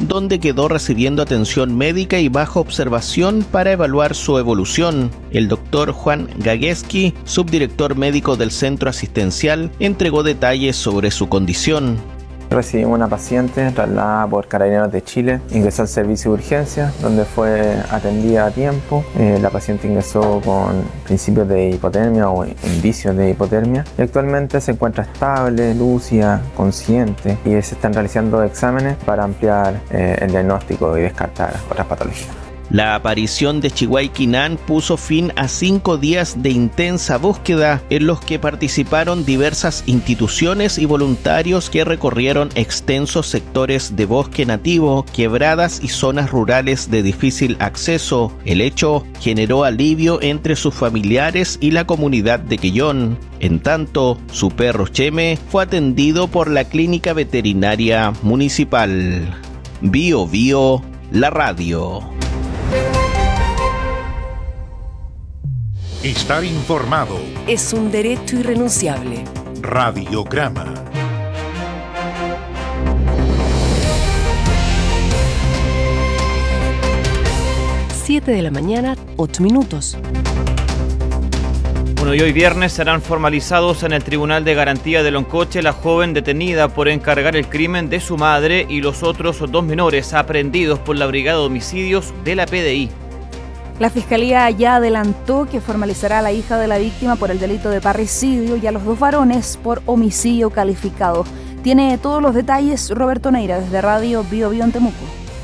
donde quedó recibiendo atención médica y bajo observación para evaluar su evolución. El doctor Juan Gagueski, subdirector médico del centro asistencial, entregó detalles sobre su condición. Recibimos una paciente trasladada por Carabineros de Chile, ingresó al servicio de urgencia donde fue atendida a tiempo. La paciente ingresó con principios de hipotermia o indicios de hipotermia y actualmente se encuentra estable, lúcida, consciente y se están realizando exámenes para ampliar el diagnóstico y descartar otras patologías. La aparición de Chihuayquinan puso fin a 5 días de intensa búsqueda en los que participaron diversas instituciones y voluntarios que recorrieron extensos sectores de bosque nativo, quebradas y zonas rurales de difícil acceso. El hecho generó alivio entre sus familiares y la comunidad de Quellón. En tanto, su perro Cheme fue atendido por la Clínica Veterinaria Municipal. Bio Bio, la radio. Estar informado es un derecho irrenunciable. Radiograma. Siete de la mañana, 8 minutos. Bueno, y hoy viernes serán formalizados en el Tribunal de Garantía de Loncoche la joven detenida por encargar el crimen de su madre y los otros 2 menores aprehendidos por la Brigada de Homicidios de la PDI. La Fiscalía ya adelantó que formalizará a la hija de la víctima por el delito de parricidio y a los 2 varones por homicidio calificado. Tiene todos los detalles Roberto Neira desde Radio Bio Bio en Temuco.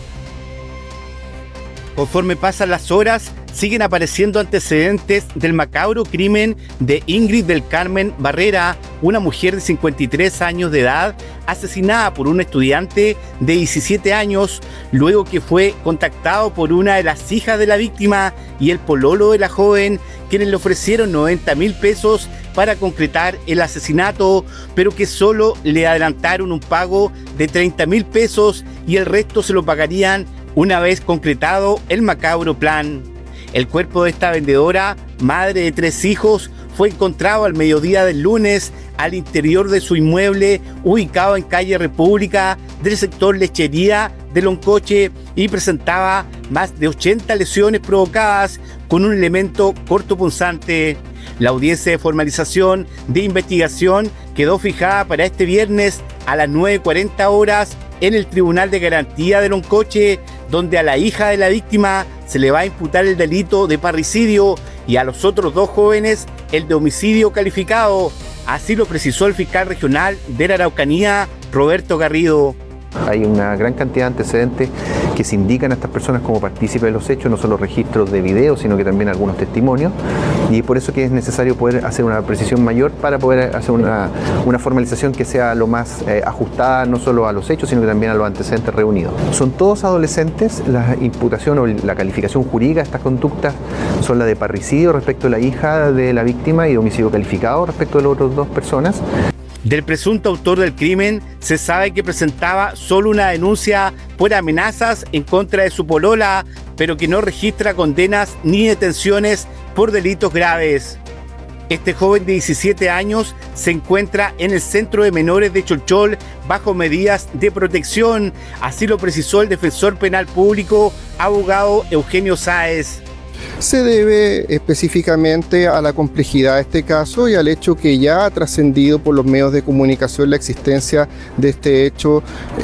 Conforme pasan las horas, siguen apareciendo antecedentes del macabro crimen de Ingrid del Carmen Barrera, una mujer de 53 años de edad, asesinada por un estudiante de 17 años, luego que fue contactado por una de las hijas de la víctima y el pololo de la joven, quienes le ofrecieron 90.000 pesos para concretar el asesinato, pero que solo le adelantaron un pago de 30.000 pesos y el resto se lo pagarían una vez concretado el macabro plan. El cuerpo de esta vendedora, madre de 3 hijos, fue encontrado al mediodía del lunes al interior de su inmueble ubicado en calle República del sector Lechería de Loncoche y presentaba más de 80 lesiones provocadas con un elemento cortopunzante. La audiencia de formalización de investigación quedó fijada para este viernes a las 9:40 horas en el Tribunal de Garantía de Loncoche, donde a la hija de la víctima se le va a imputar el delito de parricidio y a los otros 2 jóvenes el de homicidio calificado. Así lo precisó el fiscal regional de la Araucanía, Roberto Garrido. Hay una gran cantidad de antecedentes que se indican a estas personas como partícipes de los hechos, no solo registros de video, sino que también algunos testimonios, y por eso que es necesario poder hacer una precisión mayor para poder hacer una formalización que sea lo más ajustada no solo a los hechos, sino que también a los antecedentes reunidos. Son todos adolescentes, la imputación o la calificación jurídica de estas conductas son la de parricidio respecto a la hija de la víctima y de homicidio calificado respecto de las otras 2 personas. Del presunto autor del crimen se sabe que presentaba solo una denuncia por amenazas en contra de su polola, pero que no registra condenas ni detenciones por delitos graves. Este joven de 17 años se encuentra en el centro de menores de Cholchol bajo medidas de protección, así lo precisó el defensor penal público, abogado Eugenio Sáez. Se debe específicamente a la complejidad de este caso y al hecho que ya ha trascendido por los medios de comunicación la existencia de este hecho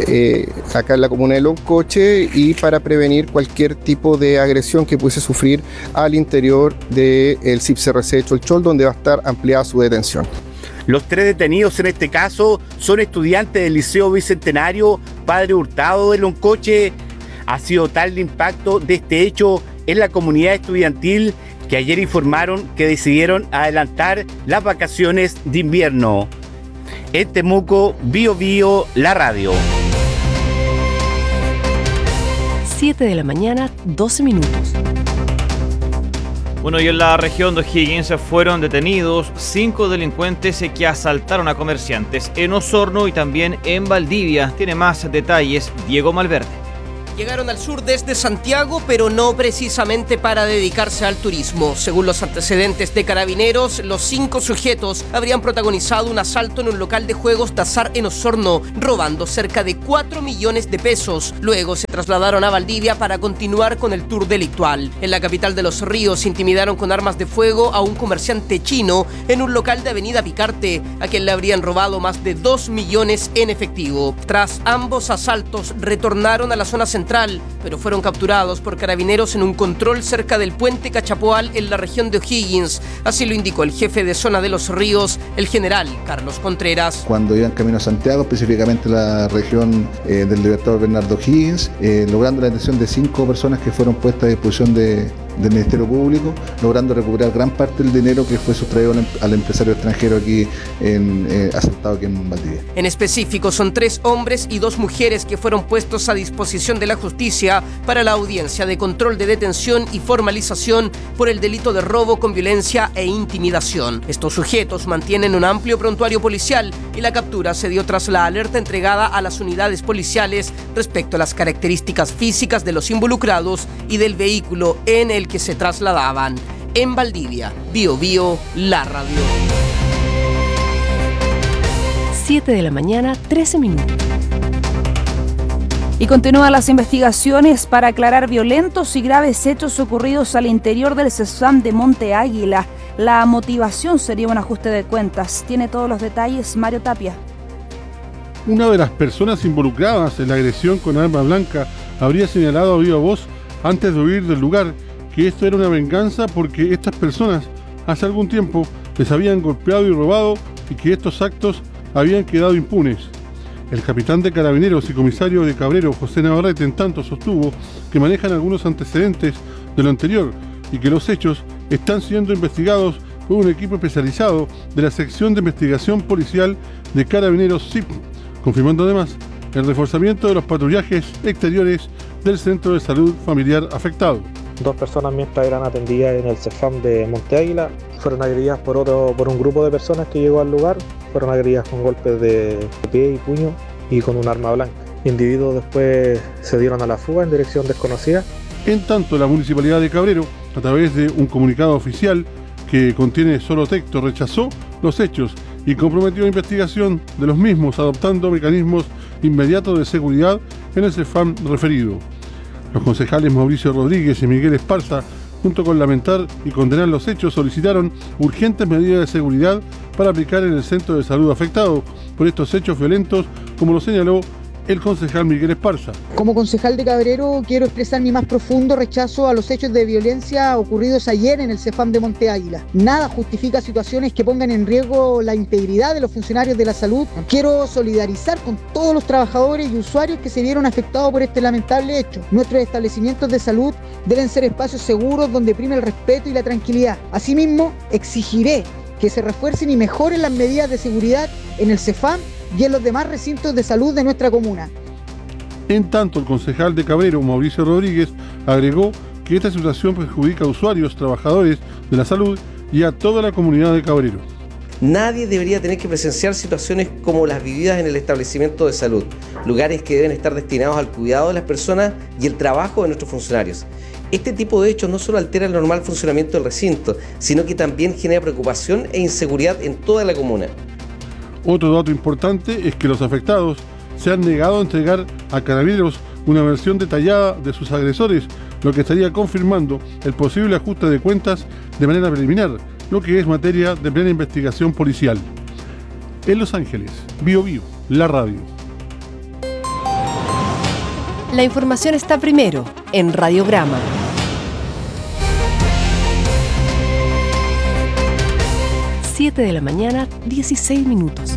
acá en la comuna de Loncoche y para prevenir cualquier tipo de agresión que pudiese sufrir al interior del CIPCRC de Cholchol, donde va a estar ampliada su detención. Los 3 detenidos en este caso son estudiantes del Liceo Bicentenario Padre Hurtado de Loncoche. Ha sido tal el impacto de este hecho en la comunidad estudiantil que ayer informaron que decidieron adelantar las vacaciones de invierno. En Temuco, Bio Bio, la radio. 7 de la mañana, 12 minutos. Bueno, y en la región de O'Higgins fueron detenidos 5 delincuentes que asaltaron a comerciantes en Osorno y también en Valdivia. Tiene más detalles Diego Malverde. Llegaron al sur desde Santiago, pero no precisamente para dedicarse al turismo. Según los antecedentes de Carabineros, los 5 sujetos habrían protagonizado un asalto en un local de juegos de azar en Osorno, robando cerca de 4 millones de pesos. Luego se trasladaron a Valdivia para continuar con el tour delictual. En la capital de Los Ríos intimidaron con armas de fuego a un comerciante chino en un local de Avenida Picarte, a quien le habrían robado más de 2 millones en efectivo. Tras ambos asaltos retornaron a la zona central, pero fueron capturados por carabineros en un control cerca del puente Cachapoal en la región de O'Higgins. Así lo indicó el jefe de zona de Los Ríos, el general Carlos Contreras. Cuando iban camino a Santiago, específicamente la región del Libertador Bernardo O'Higgins, logrando la detención de 5 personas que fueron puestas a disposición del Ministerio Público, logrando recuperar gran parte del dinero que fue sustraído al empresario extranjero aquí asaltado aquí en Valdivia. En específico, son 3 hombres y 2 mujeres que fueron puestos a disposición de la justicia para la audiencia de control de detención y formalización por el delito de robo con violencia e intimidación. Estos sujetos mantienen un amplio prontuario policial y la captura se dio tras la alerta entregada a las unidades policiales respecto a las características físicas de los involucrados y del vehículo en el que se trasladaban. En Valdivia, Bio Bio, la radio. 7 de la mañana, 13 minutos. Y continúan las investigaciones para aclarar violentos y graves hechos ocurridos al interior del CESFAM de Monte Águila. La motivación sería un ajuste de cuentas. Tiene todos los detalles Mario Tapia. Una de las personas involucradas en la agresión con arma blanca habría señalado a viva voz antes de huir del lugar que esto era una venganza porque estas personas hace algún tiempo les habían golpeado y robado y que estos actos habían quedado impunes. El capitán de Carabineros y comisario de Cabrero, José Navarrete, en tanto sostuvo que manejan algunos antecedentes de lo anterior y que los hechos están siendo investigados por un equipo especializado de la sección de investigación policial de Carabineros SIP, confirmando además el reforzamiento de los patrullajes exteriores del Centro de Salud Familiar afectado. 2 personas mientras eran atendidas en el CEFAM de Monte Águila fueron agredidas por un grupo de personas que llegó al lugar. Fueron agredidas con golpes de pie y puño y con un arma blanca. Individuos después se dieron a la fuga en dirección desconocida. En tanto, la Municipalidad de Cabrero, a través de un comunicado oficial que contiene solo texto, rechazó los hechos y comprometió investigación de los mismos, adoptando mecanismos inmediatos de seguridad en el CEFAM referido. Los concejales Mauricio Rodríguez y Miguel Esparza, junto con lamentar y condenar los hechos, solicitaron urgentes medidas de seguridad para aplicar en el centro de salud afectado por estos hechos violentos, como lo señaló el concejal Miguel Esparza. Como concejal de Cabrero quiero expresar mi más profundo rechazo a los hechos de violencia ocurridos ayer en el CEFAM de Monte Águila. Nada justifica situaciones que pongan en riesgo la integridad de los funcionarios de la salud. Quiero solidarizar con todos los trabajadores y usuarios que se vieron afectados por este lamentable hecho. Nuestros establecimientos de salud deben ser espacios seguros donde prime el respeto y la tranquilidad. Asimismo, exigiré que se refuercen y mejoren las medidas de seguridad en el CEFAM y en los demás recintos de salud de nuestra comuna. En tanto, el concejal de Cabrero, Mauricio Rodríguez, agregó que esta situación perjudica a usuarios, trabajadores de la salud y a toda la comunidad de Cabrero. Nadie debería tener que presenciar situaciones como las vividas en el establecimiento de salud, lugares que deben estar destinados al cuidado de las personas y el trabajo de nuestros funcionarios. Este tipo de hechos no solo altera el normal funcionamiento del recinto, sino que también genera preocupación e inseguridad en toda la comuna. Otro dato importante es que los afectados se han negado a entregar a Carabineros una versión detallada de sus agresores, lo que estaría confirmando el posible ajuste de cuentas de manera preliminar, lo que es materia de plena investigación policial. En Los Ángeles, Bio Bio, la radio. La información está primero en Radiograma. Siete de la mañana, 16 minutos.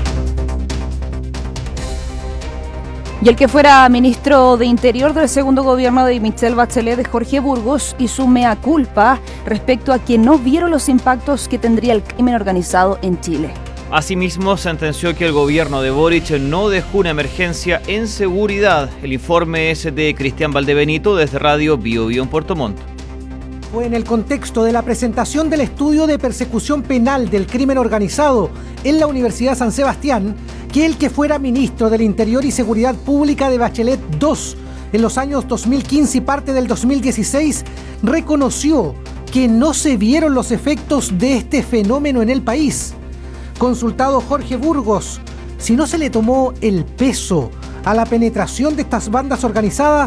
Y el que fuera ministro de Interior del segundo gobierno de Michelle Bachelet, Jorge Burgos, hizo mea culpa respecto a que no vieron los impactos que tendría el crimen organizado en Chile. Asimismo, sentenció que el gobierno de Boric no dejó una emergencia en seguridad. El informe es de Cristian Valdebenito desde Radio Bio Bio en Puerto Montt. Fue en el contexto de la presentación del estudio de persecución penal del crimen organizado en la Universidad San Sebastián que el que fuera ministro del Interior y Seguridad Pública de Bachelet II en los años 2015 y parte del 2016 reconoció que no se vieron los efectos de este fenómeno en el país. Consultado Jorge Burgos, si no se le tomó el peso a la penetración de estas bandas organizadas,